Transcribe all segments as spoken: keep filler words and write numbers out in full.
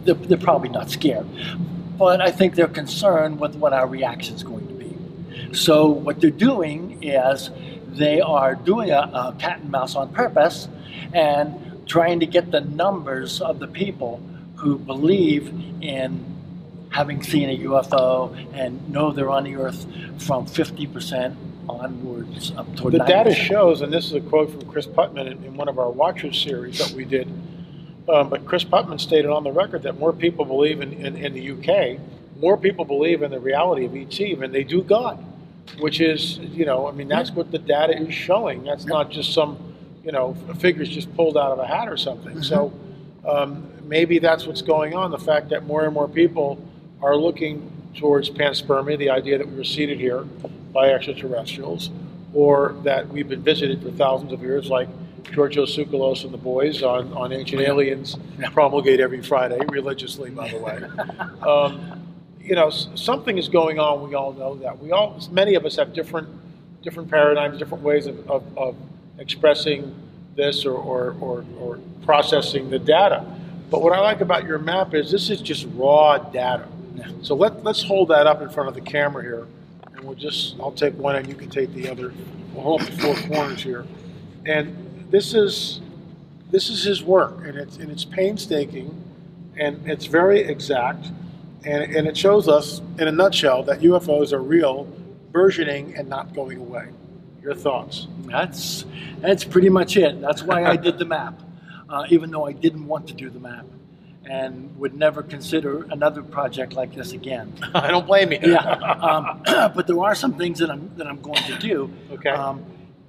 they're, they're probably not scared. But I think they're concerned with what our reaction is going to be. So what they're doing is they are doing a, a cat and mouse on purpose and trying to get the numbers of the people who believe in having seen a U F O and know they're on the Earth from fifty percent onwards up toward the ninety percent. data shows, and this is a quote from Chris Putman in, in one of our Watchers series that we did, um, but Chris Putman stated on the record that more people believe in, in, in the U K, more people believe in the reality of E T than they do God, which is, you know, I mean, that's what the data is showing. That's not just some, you know, figures just pulled out of a hat or something. Mm-hmm. So um, maybe that's what's going on, the fact that more and more people are looking towards panspermia, the idea that we were seeded here by extraterrestrials, or that we've been visited for thousands of years, like Giorgio Tsoukalos and the boys on, on Ancient Aliens, promulgate every Friday, religiously, by the way. um, you know, something is going on, we all know that. We all, many of us have different different paradigms, different ways of, of, of expressing this or, or, or, or processing the data. But what I like about your map is this is just raw data. So let, let's hold that up in front of the camera here, and we'll just, I'll take one and you can take the other. We'll hold up the four corners here. And this is, this is his work, and it's, and it's painstaking, and it's very exact, and, and it shows us, in a nutshell, that U F Os are real, burgeoning, and not going away. Your thoughts? That's, that's pretty much it. That's why I did the map, uh, even though I didn't want to do the map, and would never consider another project like this again. I don't blame you. Yeah, um, but there are some things that I'm that I'm going to do. Okay. Um,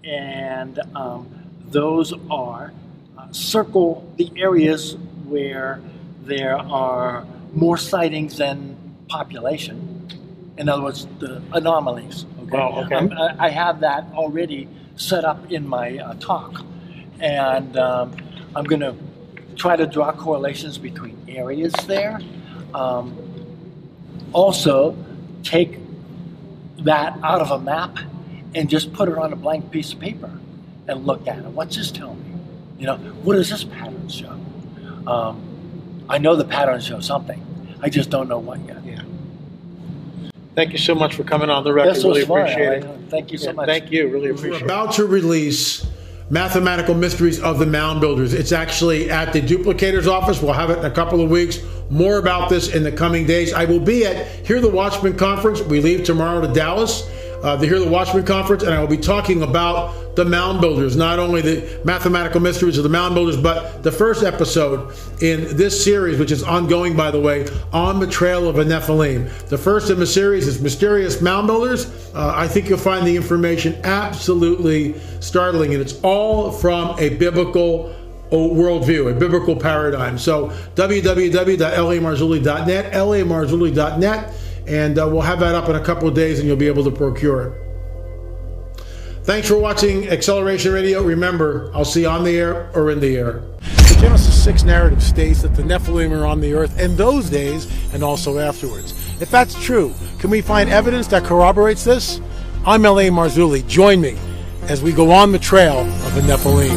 and um, those are uh, circle the areas where there are more sightings than population. In other words, the anomalies. Okay. Wow, okay. I'm, I have that already set up in my uh, talk, and um, I'm going to try to draw correlations between areas there. Um, also, take that out of a map and just put it on a blank piece of paper and look at it. What's this tell me? You know, what does this pattern show? Um, I know the pattern shows something. I just don't know what yet. Yeah. Thank you so much for coming on the record. This really was fun. appreciate I, it. Thank you so yeah, much. Thank you. Really appreciate it. We're about to release Mathematical Mysteries of the Mound Builders. It's actually at the Duplicator's office. We'll have it in a couple of weeks. More about this in the coming days. I will be at Hear the Watchman Conference. We leave tomorrow to Dallas, uh, the Hear the Watchman Conference, and I will be talking about the Mound Builders, not only the Mathematical Mysteries of the Mound Builders, but the first episode in this series, which is ongoing, by the way, On the Trail of a Nephilim. The first in the series is Mysterious Mound Builders. Uh, I think you'll find the information absolutely startling, and it's all from a biblical worldview, a biblical paradigm. So w w w dot l a marzulli dot net, l a marzulli dot net, and uh, we'll have that up in a couple of days, and you'll be able to procure it. Thanks for watching Acceleration Radio. Remember, I'll see you on the air or in the air. The Genesis six narrative states that the Nephilim are on the earth in those days and also afterwards. If that's true, can we find evidence that corroborates this? I'm L A Marzulli. Join me as we go on the trail of the Nephilim.